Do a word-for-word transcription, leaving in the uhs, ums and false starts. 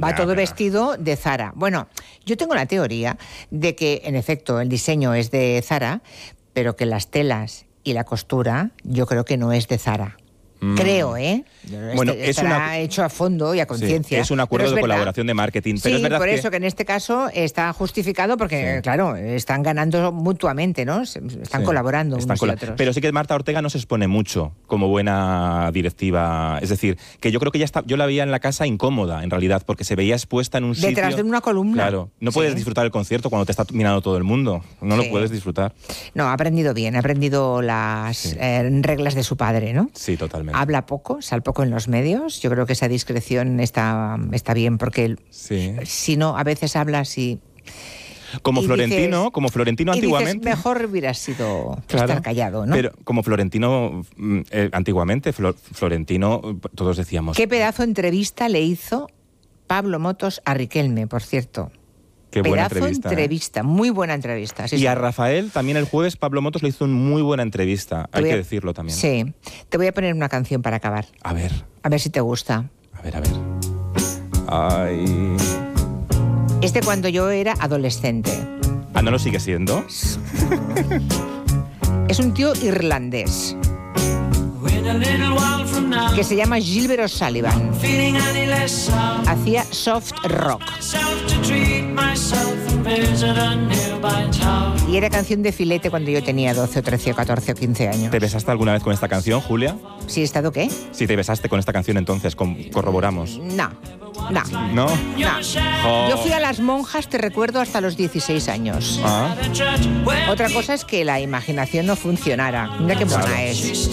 va Ya, todo pero- vestido de Zara. Bueno, yo tengo la teoría de que, en efecto, el diseño es de Zara, pero que las telas y la costura yo creo que no es de Zara. Mm. Creo, ¿eh? Bueno, Este- es estará una- hecho a fondo y a Sí, conciencia. es un acuerdo pero es de verdad. colaboración de marketing. Pero Sí, es verdad por que... eso que en este caso está justificado porque, Sí. claro, están ganando mutuamente, ¿no? Se- Están Sí, colaborando están unos cola- y otros. Pero sí que Marta Ortega no se expone mucho como buena directiva. Es decir, que yo creo que ya está, yo la veía en la casa incómoda, en realidad, porque se veía expuesta en un sitio... Detrás de una columna. Claro, no Sí. puedes disfrutar del concierto cuando te está mirando todo el mundo. No Sí. lo puedes disfrutar. No, ha aprendido bien, ha aprendido las Sí. eh, reglas de su padre, ¿no? Sí, totalmente. Habla poco, sale poco en los medios. Yo creo que esa discreción está, está bien, porque él, Sí. si no, a veces habla así. Como y Florentino, dices- como Florentino y antiguamente. dices, mejor hubiera sido Claro. estar callado, ¿no? Pero como Florentino mm, eh, antiguamente, Flor- Florentino, eh, todos decíamos. Qué pedazo de entrevista le hizo Pablo Motos a Riquelme, por cierto. Qué buena Pedazo entrevista. ¿eh? entrevista, muy buena entrevista. Sí, Y sí. a Rafael también el jueves Pablo Motos le hizo una muy buena entrevista. Te Hay voy que a- decirlo también. Sí. Te voy a poner una canción para acabar. A ver, A ver si te gusta. a ver, a ver. Ay. Es de cuando yo era adolescente. Ah, ¿no lo sigue siendo? Es un tío irlandés que se llama Gilbert O'Sullivan. Hacía soft rock. Y era canción de filete cuando yo tenía doce o trece o catorce o quince años. ¿Te besaste alguna vez con esta canción, Julia? ¿Sí he estado qué? Si te besaste con esta canción, entonces com- corroboramos. No, no, ¿No? no. Oh. Yo fui a las monjas, te recuerdo, hasta los dieciséis años. Ah. Otra cosa es que la imaginación no funcionara. Mira qué buena Claro. es.